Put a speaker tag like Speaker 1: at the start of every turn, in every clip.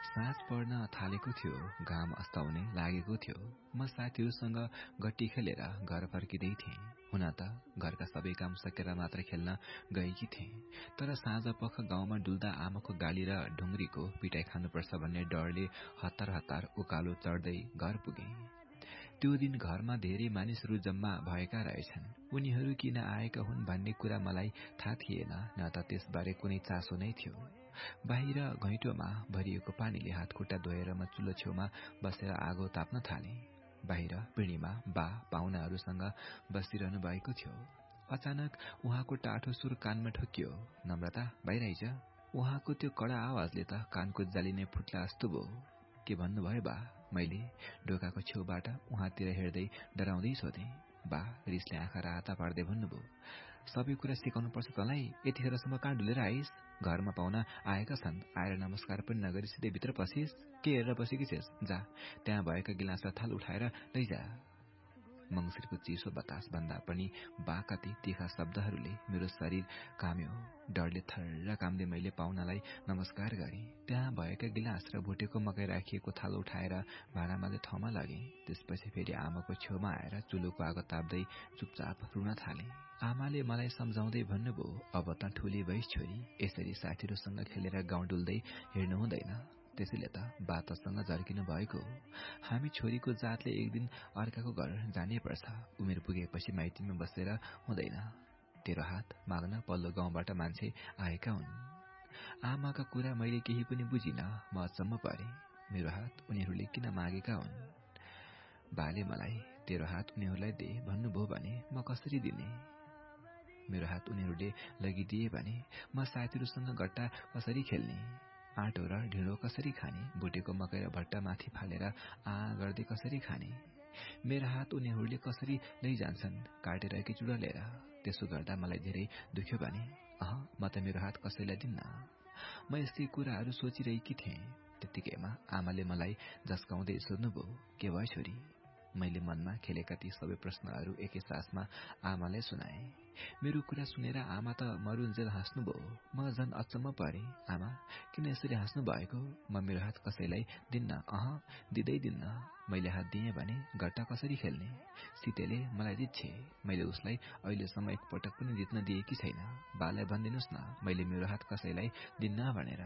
Speaker 1: साँझ पर्न थालेको थियो, घाम अस्ताउने लागेको थियो। म साथीहरूसँग गट्टी खेलेर घर फर्किँदै थिएँ। हुन त घरका सबै काम सकेर मात्र खेल्न गएकी थिएँ, तर साँझ पख गाउँमा डुल्दा आमाको गाली र ढुङ्ग्रीको पिटाई खानुपर्छ भन्ने डरले हतार हतार उकालो चढ्दै घर पुगे। त्यो दिन घरमा धेरै मानिसहरू जम्मा भएका रहेछन्। उनीहरू किन आएका हुन् भन्ने कुरा मलाई थाहा थिएन, न त त्यसबारे कुनै चासो नै थियो। बाहिर घैँटोमा भरिएको पानीले हातखुट्टा धोएर म चुल्हो छेउमा बसेर आगो ताप्न थाले। बाहिर पिँढीमा बा पाहुनाहरूसँग बसिरहनु भएको थियो। अचानक उहाँको टाठो सुर कानमा ठोकियो। नम्रता, बाहिर आइज। उहाँको त्यो कडा आवाजले त कानको जाली नै फुट्ला जस्तो भयो। के भन्नुभयो बा? मैले ढोकाको छेउबाट उहाँतिर हेर्दै डराउँदै सोधे। बा रिसले आँखा राता पार्दै भन्नुभयो, सबै कुरा सिकाउनु पर्छ तँलाई? यतिखेरसम्म कहाँ डुलेर आइस? घरमा पाहुना आएका छन्, आएर नमस्कार पनि नगरी सिधै भित्र पसिस? के हेरेर बसेकी छेस? जा, त्यहाँ भएका गिलास र थाल उठाएर लैजा। मंसिरको चिसो बतास भन्दा पनि बाका ती तीखा शब्दहरूले मेरो शरीर काम्यो। डरले थर्र कामले मैले पाहुनालाई नमस्कार गरे। त्यहाँ भएका गिलास र भुटेको मकै राखिएको थाल उठाएर भाँडामाझे ठाउँमा लगे। त्यसपछि फेरि आमाको छेउमा आएर चुलोको आगो ताप्दै चुपचाप रुन थाले। आमाले मलाई सम्झाउँदै भन्नुभयो, अब त ठुली भइस छोरी, यसरी साथीहरूसँग खेलेर गाउँ डुल्दै हिँड्नु हुँदैन। त्यसैले त बातसँग झर्किनु भएको। हामी छोरीको जातले एक दिन अर्काको घर जानै पर्छ। उमेर पुगेपछि माइतीमा बसेर हुँदैन। तेरो हात माग्न पल्लो गाउँबाट मान्छे आएका हुन्। आमाका कुरा मैले केही पनि बुझिन। म अचम्म परे। मेरो हात उनीहरूले किन मागेका हुन्? बाले मलाई तेरो हात उनीहरूलाई दे भन्नुभयो भने म कसरी दिने? मेरो हात उनीहरूले लगिदिए भने म साथीहरूसँग गट्टा कसरी खेल्ने? आँटो र ढिँडो कसरी खाने? भुटेको मकै र भट्टा माथि फालेर गर्दै कसरी खाने? मेरा हात उनीहरूले कसरी लैजान्छन् काटेर कि चुडालेर? त्यसो गर्दा मलाई धेरै दुख्यो भने म त मेरो हात कसैलाई दिन्न। म यस्तै कुराहरू सोचिरहेकी थिएँ। त्यतिकैमा आमाले मलाई झस्काउँदै सोध्नुभयो, के भयो छोरी? मैले मनमा खेलेका ती सबै प्रश्नहरू एकै सासमा आमालाई सुनाए। मेरो कुरा सुनेर आमा त मरुन्जेल हाँस्नुभयो। म झन् अचम्म परे। आमा, किन यसरी हाँस्नु भएको? म मेरो हात कसैलाई दिन्न, दिँदै दिन्न। मैले हात दिएँ भने गट्टा कसरी खेल्ने? सीतेले मलाई जित्छे। मैले उसलाई अहिलेसम्म एकपटक पनि जित्न दिएकी छैन। बालाई भनिदिनुहोस् न, मैले मेरो हात कसैलाई दिन्न भनेर।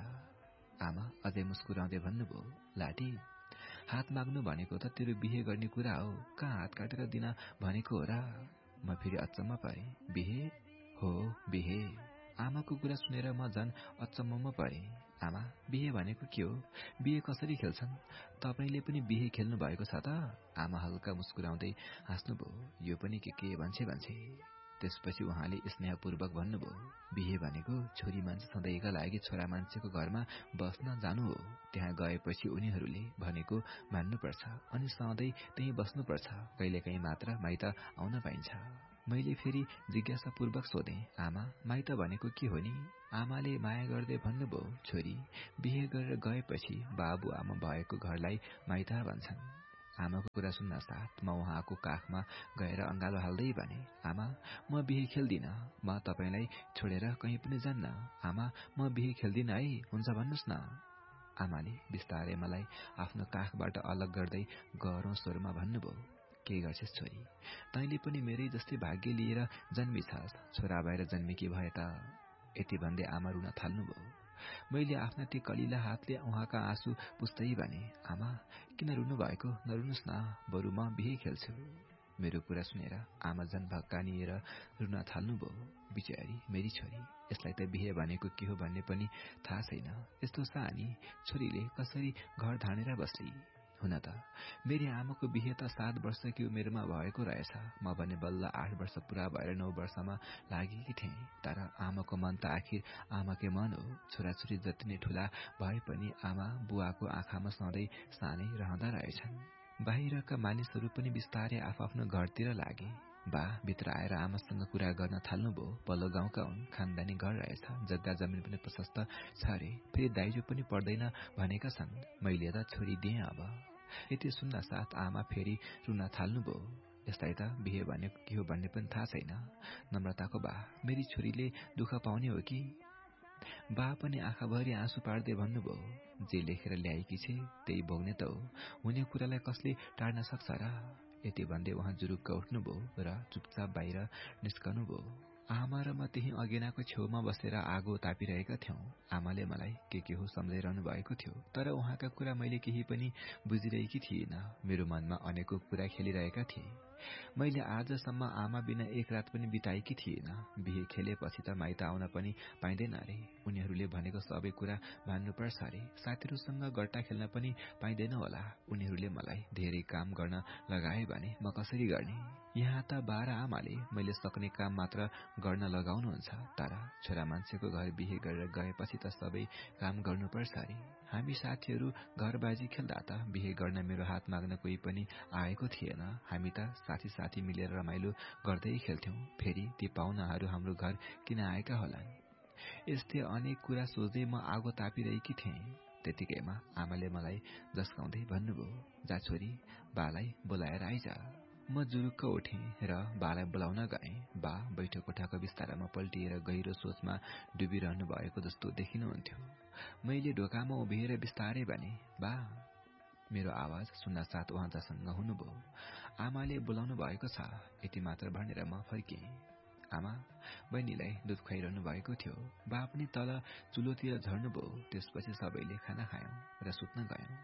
Speaker 1: आमा अझै मुस्कुराउँदै भन्नुभयो, लाठी, हात माग्नु भनेको त तेरो बिहे गर्ने कुरा हो, कहाँ हात काटेर दिन भनेको हो र? म फेरि अचम्म परे। बिहे? हो, बिहे। आमाको कुरा सुनेर म झन् अचम्ममा परे। आमा, बिहे भनेको के हो? बिहे कसरी खेल्छन्? तपाईले पनि बिहे खेल्नु भएको छ त? आमा हल्का मुस्कुराउँदै हाँस्नुभयो। यो पनि के भन्छे। त्यसपछि उहाँले स्नेहपूर्वक भन्नुभयो, बिहे भनेको छोरी मान्छे सधैँका लागि छोरा मान्छेको घरमा बस्न जानु हो। त्यहाँ गएपछि उनीहरूले भनेको मान्नुपर्छ अनि सधैँ त्यहीँ बस्नुपर्छ। कहिलेकाहीँ मात्र माइत आउन पाइन्छ। मैले फेरि जिज्ञासापूर्वक सोधे, आमा, माइत भनेको के हो नि? आमाले माया गर्दै भन्नुभयो, छोरी, बिहे गरेर गएपछि बाबु आमा भएको घरलाई माइत भन्छन्। आमाको कुरा सुन्न साथ म उहाँको काखमा गएर अंगालो हाल्दै भने, आमा, म बिहे खेल्दिन। म तपाईलाई छोडेर कहीँ पनि जान्न। आमा, म बिहे खेल्दिन है, हुन्छ भन्नुहोस् न। आमाले बिस्तारै मलाई आफ्नो काखबाट अलग गर्दै गह्रो स्वरमा भन्नुभयो, के गर्छेस छोरी? तैँले पनि मेरै जस्तै भाग्य लिएर जन्मिछस्। छोरा भएर जन्मेकी भए त? यति भन्दै आमा रुन थाल्नुभयो। मैले आफ्ना ती कलिला हातले उहाँका आँसु पुस्दै भने, आमा, किन रुनु भएको? नरुनुहोस् न, बरु म बिहे खेल्छु। मेरो कुरा सुनेर आमा झन् भक्कानिएर रुन थाल्नुभयो। बिचारी मेरी छोरी, यसलाई त बिहे भनेको के हो भन्ने पनि थाहा छैन। यस्तो सानी छोरीले कसरी घर धानेर बस्ली? हुन त मेरी आमाको बिहे त 7 वर्षकी उमेरमा भएको रहेछ। म भने बल्ल 8 वर्ष पूरा भएर 9 वर्षमा लागेकी थिएँ। तर आमाको मन त आखिर आमाकै मन हो। छोराछोरी जति नै ठूला भए पनि आमा बुवाको आँखामा सधैँ सानै रहँदा रहेछन्। बाहिरका मानिसहरू पनि बिस्तारै आफ्नो घरतिर लागे। बा भित्र आएर आमासँग कुरा गर्न थाल्नुभयो। पल्लो गाउँका हुन्, खानदानी घर रहेछ, जग्गा जमिन पनि प्रशस्त छ रे। फेरि दाइजो पनि पर्दैन भनेका छन्। मैले त छोरी दिएँ। अब यति सुन्न साथ आमा फेरि रुन थाल्नुभयो। यसलाई त बिहे भनेको के हो भन्ने पनि थाहा छैन। नम्रताको बा, मेरी छोरीले दुःख पाउने हो कि? बा पनि आँखाभरि आँसु पार्दै भन्नुभयो, जे लेखेर ल्याएकी छे त्यही भोग्ने त हो, हुने कुरालाई कसले टार्न सक्छ र? यति भन्दै उहाँ जुरुक्क उठ्नुभयो र चुपचाप बाहिर निस्कनुभयो। आमा र म त्यही अगेनाको छेउमा बसेर आगो तापिरहेका थियौं। आमाले मलाई के हो सम्झाइरहनु भएको थियो, तर उहाँका कुरा मैले केही पनि बुझिरहेकी थिइन। मेरो मनमा अनेकौं कुरा खेलिरहेका थिए। मैले आजसम्म आमा बिना एक रात पनि बिताएकी थिएन। बिहे खेलेपछि त माइत आउन पनि पाइँदैन रे। उनीहरूले भनेको सबै कुरा मान्नुपर्छ रे। साथीहरूसँग गट्टा खेल्न पनि पाइँदैन होला। उनीहरूले मलाई धेरै काम गर्न लगाए भने म कसरी गर्ने? यहाँ त बाह्र आमाले मैले सक्ने काम मात्र गर्न लगाउनुहुन्छ, तर छोरा मान्छेको घर बिहे गरेर गएपछि त सबै काम गर्नुपर्छ रे। हामी साथीहरू घरबाजी खेल्दा त बिहे गर्न मेरो हात माग्न कोही पनि आएको थिएन। हामी त साथी मिलेर रमाइलो गर्दै खेल्थ्यौं। फेरि ती पाहुनाहरू हाम्रो घर किन आएका होलान्? यस्तै अनेक कुरा सोच्दै म आगो तापिरहेकी थिएँ। त्यतिकैमा आमाले मलाई जस्काउँदै भन्नुभयो, जा छोरी, बालाई बोलाएर आइज। म जुरुक्क उठे र बालाई बोलाउन गएँ। बा बैठक कोठाको बिस्तारामा पल्टिएर गहिरो सोचमा डुबिरहनु भएको जस्तो देखिनुहुन्थ्यो। मैले ढोकामा उभिएर बिस्तारै भने, बा। मेरो आवाज सुन्न साथ उहाँ जसङ्ग हुनुभयो। आमाले बोलाउनु भएको छ, यति मात्र भनेर म फर्किएँ। आमा बहिनीलाई दुध खुवाइरहनु भएको थियो। बा पनि तल चुलोतिर झर्नुभयो। त्यसपछि सबैले खाना खायौं र सुत्न गयौं।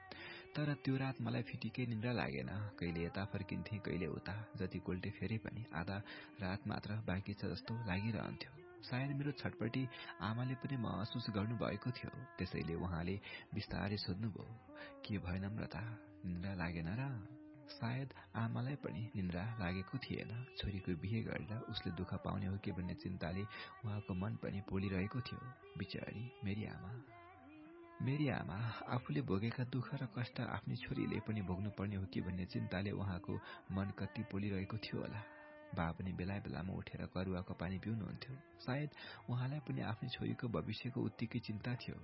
Speaker 1: तर त्यो रात मलाई फिटिकै निन्द्रा लागेन। कहिले यता फर्किन्थे, कहिले उता। जति कोल्टे फेरे पनि आधा रात मात्र बाँकी छ जस्तो लागिरहन्थ्यो। सायद मेरो छटपटी आमाले पनि महसुस गर्नुभएको थियो। त्यसैले उहाँले बिस्तारै सोध्नुभयो, के भयो नम्रता, निन्द्रा लागेन र? सायद आमालाई पनि निन्द्रा लागेको थिएन। छोरीको बिहे गरेर उसले दुःख पाउने हो कि भन्ने चिन्ताले उहाँको मन पनि पोलिरहेको थियो। बिचारी मेरी आमा आफूले भोगेका दुःख र कष्ट आफ्नी छोरीले पनि भोग्नु पर्ने हो कि भन्ने चिन्ताले उहाँको मन कति पोलिरहेको थियो होला। बा पनि बेला बेलामा उठेर करुवाको पानी पिउनुहुन्थ्यो। सायद उहाँलाई पनि आफ्नी छोरीको भविष्यको उत्तिकै चिन्ता थियो।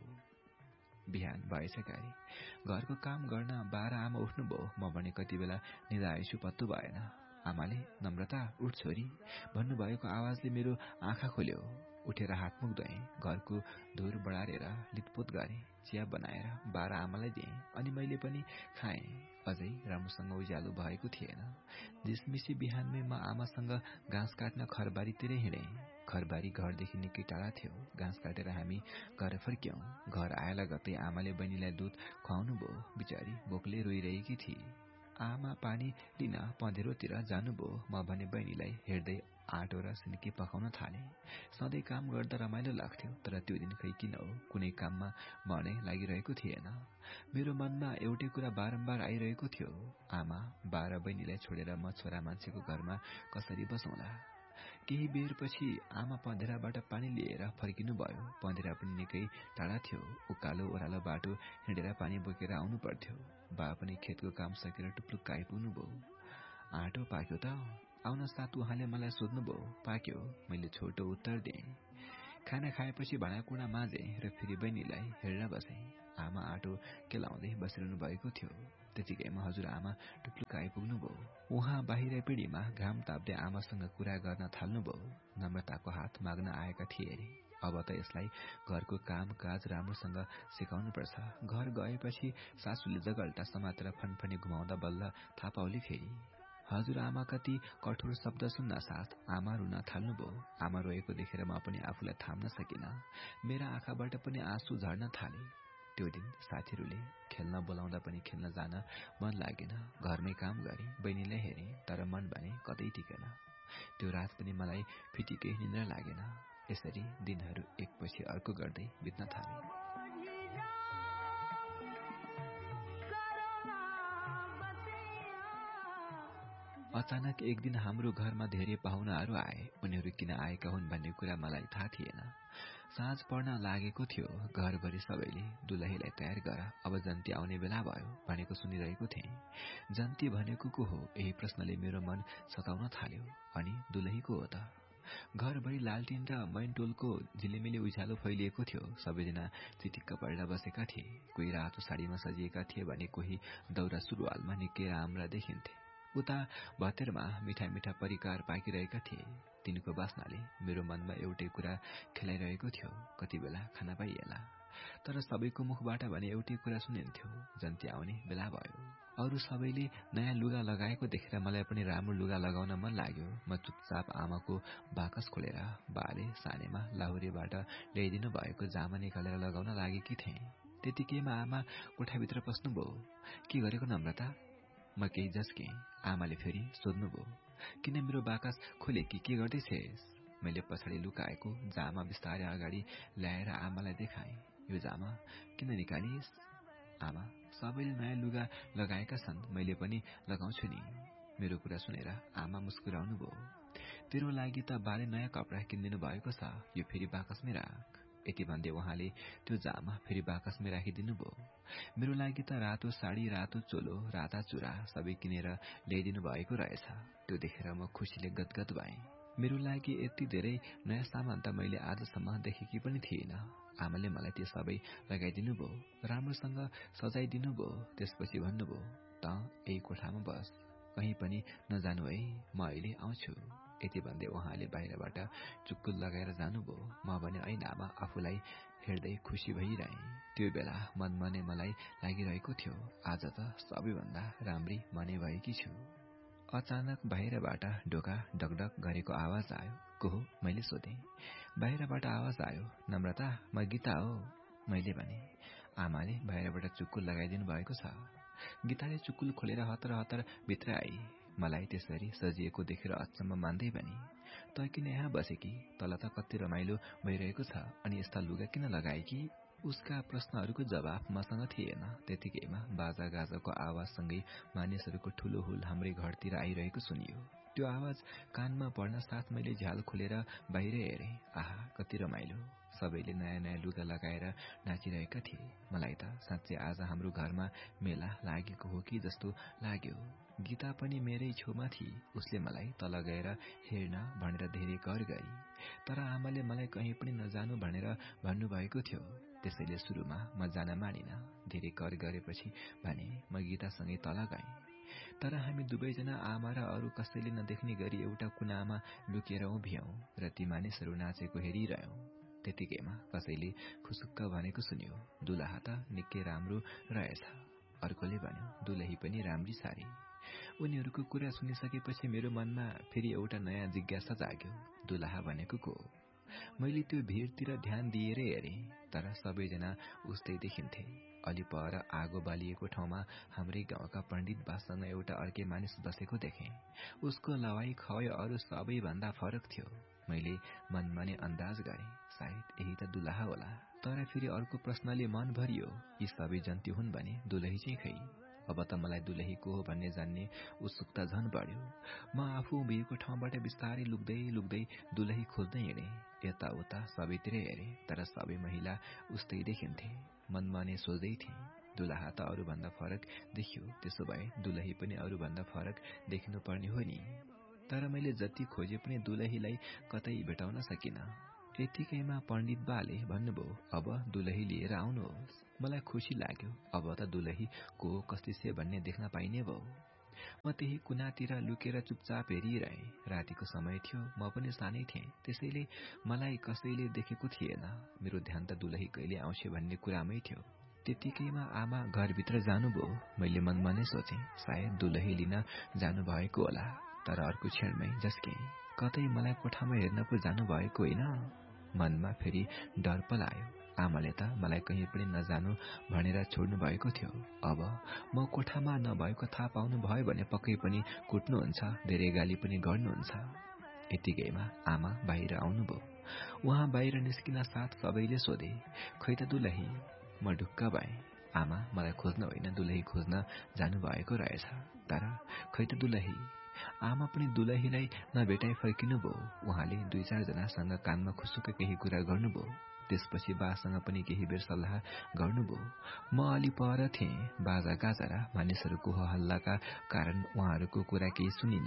Speaker 1: बिहान भएछ गाडी। घरको काम गर्न बाह्र आमा उठ्नुभयो। म भने कति बेला निदाएछु पत्तो भएन। आमाले, नम्रता उठ छोरी भन्नुभएको आवाजले मेरो आँखा खोल्यो। उठेर हातमुख धोएँ, घरको धुर बढारेर लितपोत गरेँ, चिया बनाएर बाह्र आमालाई दिएँ, अनि मैले पनि खाएँ। अझै राम्रोसँग उज्यालो भएको थिएन। झिसमिसी बिहानमै म आमासँग घाँस काट्न खरबारीतिर हिँडेँ। खरबारी घरदेखि निकै टाढा थियो। घाँस काटेर हामी घर फर्क्यौं। घर आए लगत्तै आमाले बहिनीलाई दुध खुवाउनुभयो। बिचारी भोकले रोइरहेकी थिए। आमा पानी लिन पँधेरोतिर जानुभयो। म भने बहिनीलाई हेर्दै आँटो र सिन्की पकाउन थाले। सधैँ काम गर्दा रमाइलो लाग्थ्यो, तर त्यो दिन खै किन हो कुनै काममा मनै लागिरहेको थिएन। मेरो मनमा एउटै कुरा बारम्बार आइरहेको थियो, आमा, बा र बहिनीलाई छोडेर म छोरा मान्छेको घरमा कसरी बसौँला? केही बेरपछि आमा पँधेराबाट पानी लिएर फर्किनु भयो। पँधेरा पनि निकै टाढा थियो। उकालो ओह्रालो बाटो हिँडेर पानी बोकेर आउनु पर्थ्यो। बा पनि खेतको काम सकेर टुप्लुक्क आइपुग्नुभयो। आँटो पाक्यो त? आउन साथ उहाँले मलाई सोध्नुभयो, पाक्यो? मैले छोटो उत्तर दिएँ। खाना खाएपछि भाँडाकुँडा माझेँ र फेरि बहिनीलाई हेरेर बसेँ। आमा आँटो केलाउँदै बसिरहनु भएको थियो। त्यतिकैमा हजुर आमा टुप्लुक्क आइपुग्नुभयो। उहाँ बाहिर पिँढीमा घाम ताप्दै आमासँग कुरा गर्न थाल्नुभयो। नम्रताको हात माग्न आएका थिए अरे। अब त यसलाई घरको काम काज राम्रोसँग सिकाउनुपर्छ। घर गएपछि सासूले जगल्टा समातेर फनफनी घुमाउँदा बल्ल थाहा पाउली फेरि। हजुर आमा कति कठोर शब्द सुन्न साथ आमा रुन थाल्नुभयो। आमा रोएको देखेर म पनि आफूलाई थाम्न सकिन। मेरा आँखाबाट पनि आँसु झर्न थाले। त्यो दिन साथीहरूले खेल्न बोलाउँदा पनि खेल्न जान मन लागेन। घरमै काम गरे, बहिनीलाई हेरे, तर मन भने कतै टिकेन। त्यो रात पनि मलाई फिटिकै निन्द्रा लागेन। यसरी दिनहरू एकपछि अर्को गर्दै बित्न थाले। अचानक एक दिन हाम्रो घरमा धेरै पाहुनाहरू आए। उनीहरू किन आएका हुन् भन्ने कुरा मलाई थाहा थिएन। साँझ पर्न लागेको थियो। घरभरि सबैले दुलहीलाई तयार गर, अब जन्ती आउने बेला भयो भनेको सुनिरहेको थिएँ। जन्ती भनेको को हो, यही प्रश्नले मेरो मन सताउन थाल्यो। अनि दुलही को हो त? घरभरि लालटिन र मैनटोलको झिलिमिली उज्यालो फैलिएको थियो। सबैजना चिटिक्क परेर बसेका थिए। कोही रातो साडीमा सजिएका थिए भने कोही दौरा सुरुवालमा निकै राम्रा देखिन्थे। उता भतेरमा मिठा मिठा परिकार पाकिरहेका थिए। तिनको बास्नाले मेरो मनमा एउटै कुरा खेलाइरहेको थियो, कति बेला खाना पाइएला। तर सबैको मुखबाट भने एउटै कुरा सुनिन्थ्यो, जन्ती आउने बेला भयो। अरू सबैले नयाँ लुगा लगाएको देखेर मलाई पनि राम्रो लुगा लगाउन मन लाग्यो। म चुपचाप आमाको बाकस खोलेर बाले सानेमा लाहुरेबाट ल्याइदिनु भएको जामा निकालेर लगाउन लागेकी थिएँ। त्यतिकैमा आमा कोठाभित्र पस्नुभयो। के गरेको नम्रता? म केही झस्के। आमाले फेरि सोध्नुभयो, किन मेरो बाकस खोले कि के गर्दैछेस्? मैले पछाडि लुकाएको जामा बिस्तारै अगाडि ल्याएर आमालाई देखाएँ। यो जामा किन निकालिस्? आमा, सबैले नयाँ लुगा लगाएका छन्, मैले पनि लगाउँछु नि। मेरो कुरा सुनेर आमा मुस्कुराउनु भयो। तेरो लागि त बाले नयाँ कपडा किनिदिनु भएको छ, यो फेरि बाकसमै राख। यति भन्दै उहाँले त्यो जामा फेरि बाकसमै राखिदिनु भयो। मेरो लागि त रातो साडी, रातो चोलो, राता चुरा सबै किनेर ल्याइदिनु भएको रहेछ। त्यो देखेर म खुसीले गदगद भएँ। मेरो लागि यति धेरै नयाँ सामान त मैले आजसम्म देखेकी पनि थिएन। आमाले मलाई त्यो सबै लगाइदिनु भयो, राम्रोसँग सजाइदिनु भयो। त्यसपछि भन्नुभयो, त यही कोठामा बस, कहीँ पनि नजानु है, म अहिले आउँछु। यति भन्दै उहाँले बाहिरबाट चुक्कुल लगाएर जानुभयो। म भने ऐनामा आफूलाई हेर्दै खुसी भइरहेँ। त्यो बेला मनमा नै मलाई लागिरहेको थियो, आज त सबैभन्दा राम्री मनै भएकी छु। अचानक बाहिरबाट ढोका डकडक गरेको आवाज आयो। को हो? मैले सोधेँ। बाहिरबाट आवाज आयो, नम्रता, म गीता हो। मैले भने। आमाले बाहिरबाट चुक्कुल लगाइदिनु भएको छ। गीताले चुक्कुल खोलेर हतार हतार भित्र आई। मलाई त्यसरी सजिएको देखेर अचम्म मान्दै भने, तँ किन यहाँ बसेकी? तल त कति रमाइलो भइरहेको छ, अनि यस्ता लुगा किन लगाएकी? उसका प्रश्नहरूको जवाफ मसँग थिएन। त्यतिकैमा बाजा गाजाको आवाजसँगै मानिसहरूको ठूलो हुल हाम्रै घरतिर आइरहेको सुनियो। त्यो आवाज कानमा पर्न साथ मैले झ्याल खोलेर बाहिर हेरेँ। आहा, कति रमाइलो! सबैले नयाँ नयाँ लुगा लगाएर नाचिरहेका थिए। मलाई त साँच्चै आज हाम्रो घरमा मेला लागेको हो कि जस्तो लाग्यो। गीता पनि मेरै छेउमा थिए। उसले मलाई तल गएर हेर्न भनेर धेरै कर गरी। तर आमाले मलाई कहीँ पनि नजानु भनेर भन्नुभएको थियो। त्यसैले सुरुमा म जान मानिन। धेरै कर गरेपछि भने म गीतासँगै तल गएँ। तर हामी दुवैजना आमा र अरू कसैले नदेख्ने गरी एउटा कुनामा लुकेर उभियौं र ती मानिसहरू नाचेको हेरिरह्यौं। त्यतिकैमा कसैले खुसुक्क भनेको सुन्यो, दुलहा त निकै राम्रो रहेछ। अर्कोले भन्यो, दुलही पनि राम्री सारी। उनीहरूको कुरा सुनिसकेपछि मेरो मनमा फेरि एउटा नयाँ जिज्ञासा जाग्यो, दुलहा भनेको को? मैले त्यो भिडतिर ध्यान दिएर हेरेँ, तर सबैजना उस्तै देखिन्थे। अलि पर आगो बालिएको ठाउँमा हाम्रै गाउँका पण्डित बासँग एउटा अर्कै मानिस बसेको देखेँ। उसको लवाई खवाई अरू सबैभन्दा फरक थियो। मैले मनमा नै अन्दाज गरेँ, सायद यही त दुलहा होला। तर फेरि अर्को प्रश्नले मन भरियो, यी सबै जन्ती हुन् भने दुलही चाहिँ खै? अब त मलाई दुलही को हो भन्ने जान्ने उत्सुकता झन बढ्यो। म आफू उभिएको ठाउँबाट बिस्तारै लुक्दै लुक्दै दुलही खोज्दै हिँडेँ। यताउता सबैतिर हेरेँ, तर सबै महिला उस्तै देखिन्थे। मनमा नै सोच्दै थिएँ, दुलहा त अरूभन्दा फरक देखियो, त्यसो भए दुलही पनि अरूभन्दा फरक देखिनु पर्ने हो नि। तर मैले जति खोजे पनि दुलहीलाई कतै भेटाउन सकिन। यतिकैमा पण्डित बाले भन्नुभयो, अब दुलही लिएर आउनुहोस्। मलाई खुसी लाग्यो, अब त दुलही को कस्ती छे भन्ने देख्न पाइने भयो। म त्यही कुनातिर लुकेर चुपचाप हेरिरहेँ। रातिको समय थियो, म पनि सानै थिएँ, त्यसैले मलाई कसैले देखेको थिएन। मेरो ध्यान त दुलही कहिले आउँछ भन्ने कुरामै थियो। त्यतिकैमा आमा घरभित्र जानुभयो। मैले मनमा नै सोचेँ, सायद दुलही लिन जानुभएको होला। तर अर्को क्षणमै झस्केँ, कतै मलाई कोठामा हेर्न पो जानुभएको होइन? मनमा फेरि डर पलायो। आमाले त मलाई कहीँ पनि नजानु भनेर छोड्नु भएको थियो। अब म कोठामा नभएको थाहा पाउनु भयो भने पक्कै पनि कुट्नुहुन्छ, धेरै गाली पनि गर्नुहुन्छ। यतिकैमा आमा बाहिर आउनुभयो। उहाँ बाहिर निस्किन साथ सबैले सोधे, खै त दुलही? म ढुक्क भएँ। आमा मलाई खोज्न होइन, दुलही खोज्न जानुभएको रहेछ। तर खै त दुलही? आमा पनि दुलहीलाई नभेटाइ फर्किनुभयो। उहाँले 2-4 जनासँग कानमा खुसुक केही कुरा गर्नुभयो। त्यसपछि बासँग पनि केही बेर सल्लाह गर्नुभयो। म अलि पर थिएँ। बाजा गाजा र मानिसहरूको हल्लाका कारण उहाँहरूको कुरा केही सुनिन।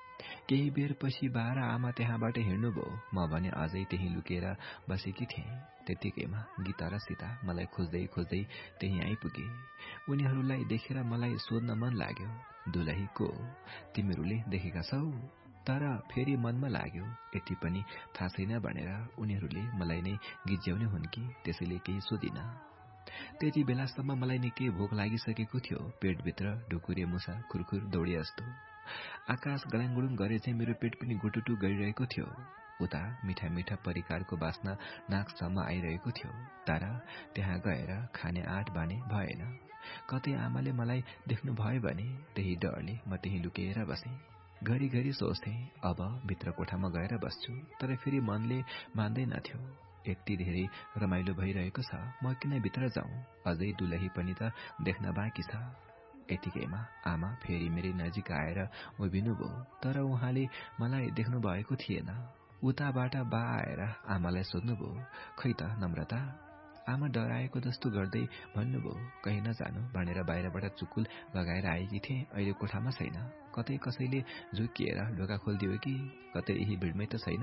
Speaker 1: केही बेर पछि बा र आमा त्यहाँबाट हिँड्नुभयो। म भने अझै त्यही लुकेर बसेकी थिएँ। त्यतिकैमा गीता र सीता मलाई खोज्दै खोज्दै त्यही आइपुगे। उनीहरूलाई देखेर मलाई सोध्न मन लाग्यो, दुलही को तिमीहरूले देखेका छौ? तर फेरि मनमा लाग्यो यति पनि थाहा छैन भनेर उनीहरूले मलाई नै गिज्याउने हुन् कि, त्यसैले केही सोधिन। त्यति बेलासम्म मलाई निकै भोक लागिसकेको थियो। पेटभित्र ढुकुरे मुसा खुरखुर दौडे जस्तो। आकाश गलाङगुडुङ गरे चाहिँ मेरो पेट पनि गुटुटु गरिरहेको थियो। उता मिठा मिठा परिकारको बास्ना नाकसम्म आइरहेको थियो। तर त्यहाँ गएर खाने आँट बाने भएन। कतै आमाले मलाई देख्नु भयो भने त्यही डरले म त्यही लुकेर बसेँ। घरिघरि सोच्थे अब भित्र कोठामा गएर बस्छु, तर फेरि मनले मान्दैनथ्यो। यति धेरै रमाइलो भइरहेको छ, म किन भित्र जाउँ? अझै दुलही पनि त देख्न बाँकी छ। यतिकैमा आमा फेरि मेरै नजिक आएर उभिनुभयो, तर उहाँले मलाई देख्नु भएको थिएन। उताबाट बा आएर आमालाई सोध्नुभयो, खै त नम्रता? आमा डराएको जस्तो गर्दै भन्नुभयो, कहीँ नजानु भनेर बाहिरबाट चुकुल लगाएर आएकी थिएँ, अहिले कोठामा छैन। कतै कसैले झुकिएर ढोका खोलिदियो कि, कतै यही भिडमै त छैन।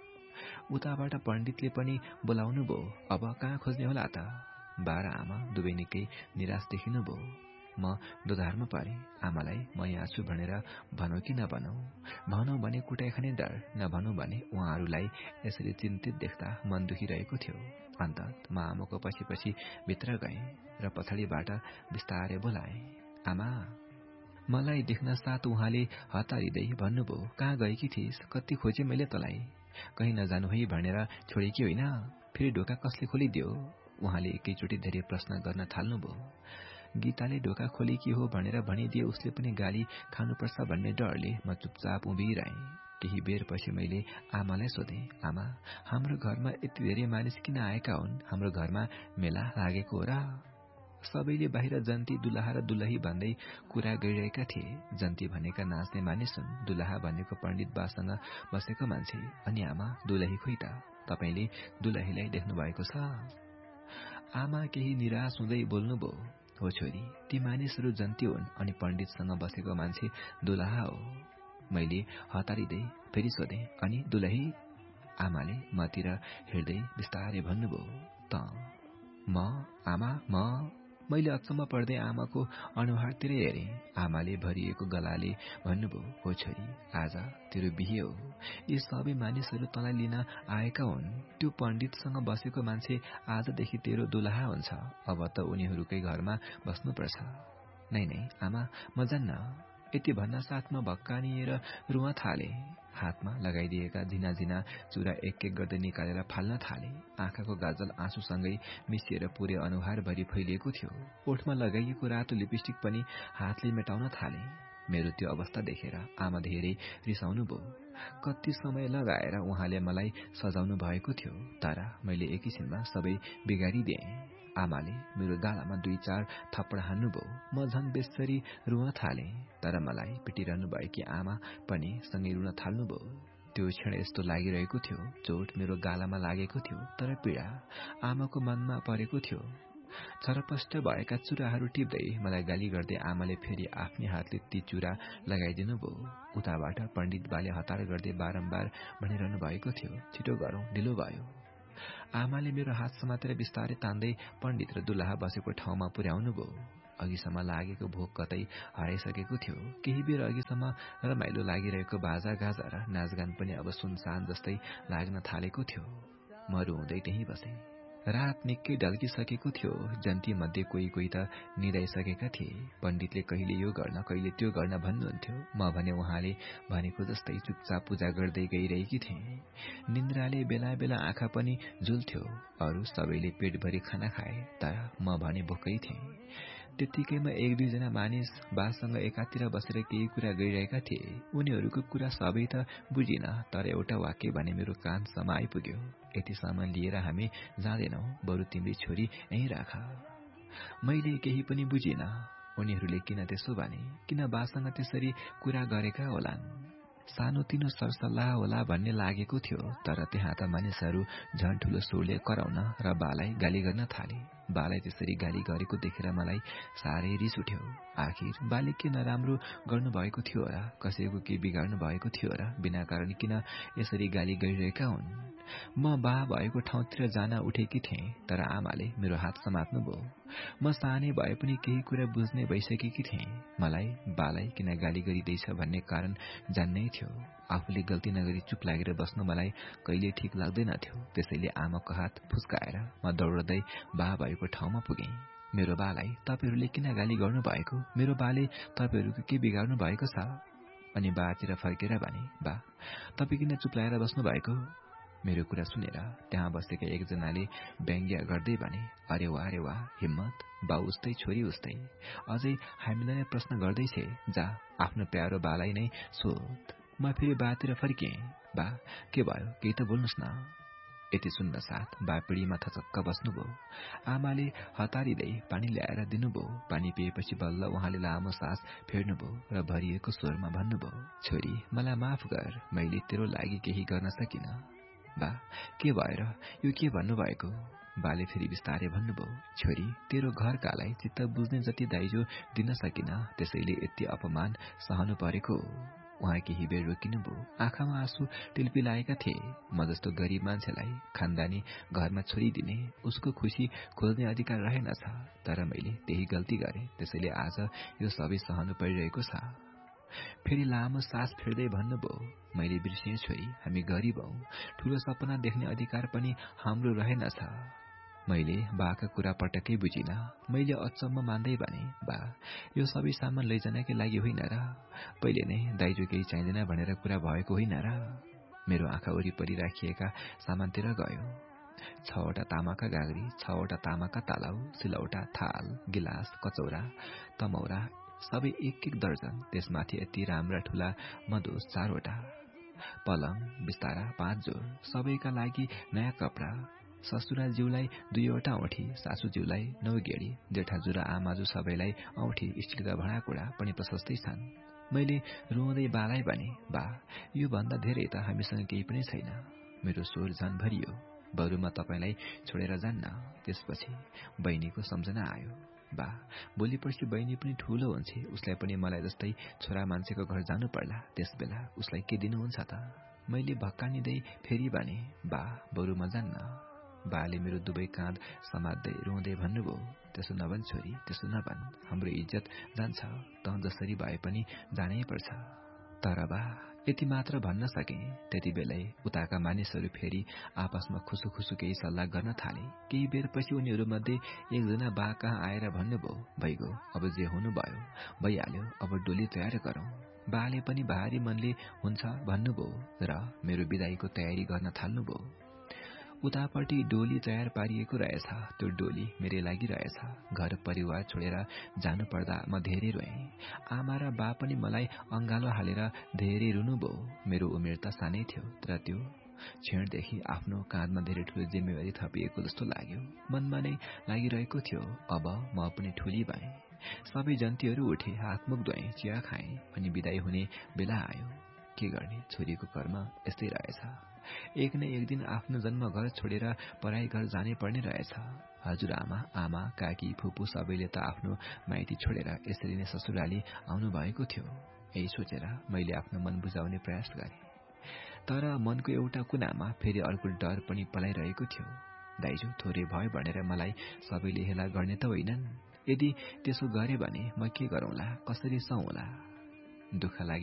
Speaker 1: उताबाट पण्डितले पनि बोलाउनु भयो, अब कहाँ खोज्ने होला त? बा र आमा दुवै निकै निराश देखिनुभयो। म दोधारमा परेँ। आमालाई म यहाँ छु भनेर भनौँ कि नभनौँ? भनौँ भने कुटाइ खाने डर, नभनौँ भने उहाँहरूलाई यसरी चिन्तित देख्दा मन दुखिरहेको थियो। अन्तत म आमाको पछि पछि भित्र गएँ र पछाडिबाट बिस्तारै बोलाएँ, आमा। मलाई देख्न साथ उहाँले हतारिँदै भन्नुभयो, कहाँ गएकी थिइस्? कति खोजेँ मैले तँलाई। कहीँ नजानु है भनेर छोडेकी होइन? फेरि ढोका कसले खोलिदियो? उहाँले एकैचोटि धेरै प्रश्न गर्न थाल्नुभयो। गीताले ढोका खोलेकी हो भनेर भनिदिए उसले पनि गाली खानुपर्छ भन्ने डरले म चुपचाप उभिरहेँ। केही बेरपछि मैले आमालाई सोधेँ, आमा, हाम्रो घरमा यति धेरै मानिस किन आएका हुन्? हाम्रो घरमा मेला लागेको हो र? सबैले बाहिर जन्ती, दुलाहा र दुलही भन्दै कुरा गरिरहेका थिए। जन्ती भनेका नाच्ने मानिस हुन्, दुलाहा भनेको पण्डित बासँग बसेको मान्छे। अनि आमा, दुलही खोइ त? तपाईले दुलहीलाई देख्नु भएको छ? आमा केही निराश हुँदै बोल्नुभयो, हो छोरी, ती मानिसहरू जन्ती हुन् अनि पण्डितसँग बसेको मान्छे दुलाहा हो। मैले हतारिँदै फेरि सोधेँ, अनि दुलही? आमाले मतिर हेर्दै बिस्तारै भन्नुभयो, त? आमा मैले अचम्म पर्दै आमाको अनुहारतिर हेरेँ। आमाले भरिएको गलाले भन्नुभयो, हो छोरी, आज तेरो बिहे हो। यी सबै मानिसहरू तँलाई लिन आएका हुन्। त्यो पण्डितसँग बसेको मान्छे आजदेखि तेरो दुलाहा हुन्छ। अब त उनीहरूकै घरमा बस्नुपर्छ। नै आमा, म जान्न। यति भन्न साथमा भक्कानिएर रुन थाले। हातमा लगाइदिएका झिना झिना चुरा एक एक गर्दै निकालेर फाल्न थाले। आँखाको गाजल आँसुसँगै मिसिएर पुरै अनुहारभरि फैलिएको थियो। ओठमा लगाइएको रातो लिपस्टिक पनि हातले मेटाउन थाले। मेरो त्यो अवस्था देखेर आमा धेरै रिसाउनु भयो। कति समय लगाएर उहाँले मलाई सजाउनु भएको थियो, तर मैले एकैछिनमा सबै बिगारिदिएँ। आमाले मेरो गालामा 2-4 थप्पड हान्नुभयो। म झन् बेसरी रुन थालेँ, तर मलाई पिटिरहनु भएकी आमा पनि सँगै रुन थाल्नुभयो। त्यो क्षण यस्तो लागिरहेको थियो, चोट मेरो गालामा लागेको थियो, तर पीडा आमाको मनमा परेको थियो। छरपष्ट भएका चुराहरू टिप्दै मलाई गाली गर्दै आमाले फेरि आफ्नै हातले ती चुरा लगाइदिनु भयो। उताबाट पण्डित बाले हतार गर्दै बारम्बार भनिरहनु भएको थियो, छिटो गरौँ, ढिलो भयो। आमाले मेरो हात समातेर बिस्तारै तान्दै पण्डित र दुलाहा बसेको ठाउँमा पुर्याउनु भयो। अघिसम्म लागेको भोक कतै हराइसकेको थियो। केही बेर अघिसम्म रमाइलो लागिरहेको बाजा गाजा र नाचगान पनि अब सुनसान जस्तै लाग्न थालेको थियो। म रुँदै त्यहीँ बसेँ। रात निकै ढल्किसकेको थियो। जन्ती मध्ये कोही कोही त निदाइसकेका थिए। पण्डितले कहिले यो गर्न कहिले त्यो गर्न भन्नुहुन्थ्यो। म भने उहाँले भनेको जस्तै चुपचाप पूजा गर्दै गइरहेकी थिएँ। निन्द्राले बेला बेला आँखा पनि झुल्थ्यो। अरू सबैले पेटभरि खाना खाए, तर म भने भोकै थिएँ। त्यतिकैमा 1-2 जना मानिस बासँग एकातिर बसेर केही कुरा गरिरहेका थिए। उनीहरूको कुरा सबै त बुझिन, तर एउटा वाक्य भने मेरो कानसम्म आइपुग्यो, यतिसम्म लिएर हामी जाँदैनौ, बरु तिम्री छोरी यहीँ राख। मैले केही पनि बुझिन। उनीहरूले किन त्यसो भने, किन बासँग त्यसरी कुरा गरेका होलान्? सानोतिनो सरसल्लाह होला भन्ने लागेको थियो, तर त्यहाँ त मानिसहरू झन ठूलो स्वरले कराउन र बालाई गाली गर्न थाले। बालाई त्यसरी गाली गरेको देखेर मलाई साह्रै रिस उठ्यो। आखिर बाले के नराम्रो गर्नुभएको थियो र? कसैको के बिगार्नु भएको थियो र? बिना कारण किन यसरी गाली गरिरहेका हुन्? म बा भएको ठाउँतिर जान उठेकी थिएँ, तर आमाले मेरो हात समात्नुभयो। म सानै भए पनि केही कुरा बुझ्ने भइसकेकी थिएँ। मलाई बालाई किन गाली गरिँदैछ भन्ने कारण जान्नै थियो। आफूले गल्ती नगरी चुप लागेर बस्नु मलाई कहिले ठिक लाग्दैनथ्यो। त्यसैले आमाको हात फुस्काएर म दौडदै बा भएको ठाउँमा पुगेँ। मेरो बालाई तपाईहरूले किन गाली गर्नु भएको? मेरो बाले तपाईहरूको के बिगार्नु भएको छ? अनि बातिर फर्केर भने, बा तपाईँ किन चुप लागेर बस्नु भएको? मेरो कुरा सुनेर त्यहाँ बसेका एकजनाले व्यङ्ग्य गर्दै भने, अरे वाह हिम्मत, बा उस्तै छोरी उस्तै, अझै हामीलाई नै प्रश्न गर्दैछे, जा आफ्नो प्यारो बालाई नै सोध। म फेरि बातिर फर्किएँ। बा के भयो, केही त बोल्नुहोस् न। यति सुन्न साथ बा पिँढीमा थचक्क बस्नुभयो। आमाले हतारिँदै पानी ल्याएर दिनुभयो। पानी पिएपछि बल्ल उहाँले लामो सास फेर्नुभयो र भरिएको स्वरमा भन्नुभयो, छोरी मलाई माफ गर, मैले तेरो लागि केही गर्न सकिन। बा के भएर, यो के भन्नुभएको? बाले फेरि बिस्तारै भन्नुभयो, छोरी तेरो घरकालाई चित्त बुझ्ने जति दाइजो दिन सकिन, त्यसैले यति अपमान सहनु परेको। उहाँ केही बेर रोकिनुभयो। आँखामा आँसु टिल्पिलाएका थिए। म जस्तो गरीब मान्छेलाई खानदानी घरमा छोडिदिने, उसको खुसी खोज्ने अधिकार रहेनछ, तर मैले त्यही गल्ती गरेँ, त्यसैले आज यो सबै सहनु परिरहेको छ। फेरि लामो सास फेर्दै भन्नुभयो, मैले बिर्सेँ छोरी, हामी गरीब हौं, ठूलो सपना देख्ने अधिकार पनि हाम्रो रहेनछ। मैले बाका कुरा पटक्कै बुझिन। मैले अचम्म मान्दै भने, बा यो सबै सामान लैजानकै लागि होइन र? पहिले नै दाइजो केही चाहिँदैन भनेर कुरा भएको होइन र? मेरो आँखा वरिपरि राखिएका सामानतिर गयो। 6वटा तामाका गाग्री, 6वटा तामाका तालाउ, सिलौटा, थाल, गिलास, कचौरा, तमौरा, सबै एक दर्जन। त्यसमाथि यति राम्रा ठूला मधुस 4वटा, पलङ बिस्तारा 5 जोर, सबैका लागि नयाँ कपडा, ससुराज्यूलाई 2वटा औँठी, सासूज्यूलाई 9 गेडी, जेठाजु र आमाजु सबैलाई औँठी, स्टिलका भाँडाकुँडा पनि प्रशस्तै छन्। मैले रुँदै बालाई भने, बा यो भन्दा धेरै त हामीसँग केही पनि छैन। मेरो स्वर झन भरियो। बरु म तपाईलाई छोडेर जान्न। त्यसपछि बहिनीको सम्झना आयो। बा भोलि पर्सि बहिनी पनि ठूलो हुन्छ, उसलाई पनि मलाई जस्तै छोरा मान्छेको घर जानु पर्ला, त्यसबेला उसलाई के दिनुहुन्छ त? मैले भक्कानिँदै फेरि भने, बा बरु म जान्न। बाले मेरो दुवै काँध समात्दै रुँदै भन्नुभयो, त्यसो नभन छोरी, त्यसो नभन, हाम्रो इज्जत जान्छ, त जसरी भए पनि जानै पर्छ। तर बा यति मात्र भन्न सके। त्यति बेलै उताका मानिसहरू फेरि आपसमा खुसुखुसु केही सल्लाह गर्न थाले। केही बेरपछि उनीहरूमध्ये एकजना बा कहाँ आएर भन्नुभयो, भइगयो, अब जे हुनुभयो भइहाल्यो, अब डोली तयार गरौं। बाले पनि भारी मनले हुन्छ भन्नुभयो र मेरो बिदाईको तयारी गर्न थाल्नुभयो। उतापट्टि डोली तयार पारिएको रहेछ। त्यो डोली मेरै लागि रहेछ। घर परिवार छोडेर जानु पर्दा म धेरै रोएँ। आमा र बा पनि मलाई अंगालो हालेर धेरै रुनुभयो। मेरो उमेर त सानै थियो, तर त्यो क्षणदेखि आफ्नो काँधमा धेरै ठूलो जिम्मेवारी थपिएको जस्तो लाग्यो। मनमा नै लागिरहेको थियो, अब म पनि ठूली भएँ। सबै जन्तीहरू उठे, हातमुख धोए, चिया खाए, अनि बिदाई हुने बेला आयो। के गर्ने, छोरीको कर्म यस्तै रहेछ। एक न एक दिन आफ्नो जन्म घर छोडेर पराई घर जानै पर्ने रहेछ। हजुरआमा, आमा, काकी, फुपू सबैले त आफ्नो माइती छोडेर यसरी नै ससुराली आउनु भएको थियो। यही सोचेर मैले आफ्नो मन बुझाउने प्रयास गरेँ। तर मनको एउटा कुनामा फेरि अर्को डर पनि पलाइरहेको थियो। दाइजो थोरै भयो भनेर मलाई सबैले हेला गर्ने त होइनन्? यदि त्यसो गरे भने म के गरौँला, कसरी सहौँला? दुःख